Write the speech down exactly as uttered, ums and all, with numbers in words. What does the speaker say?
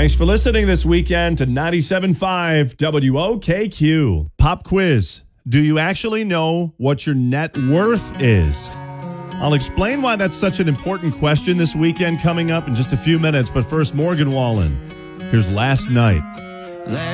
Thanks for listening this weekend to ninety-seven point five W O K Q. Pop quiz. Do you actually know what your net worth is? I'll explain why that's such an important question this weekend coming up in just a few minutes. But first, Morgan Wallen. Here's Last Night.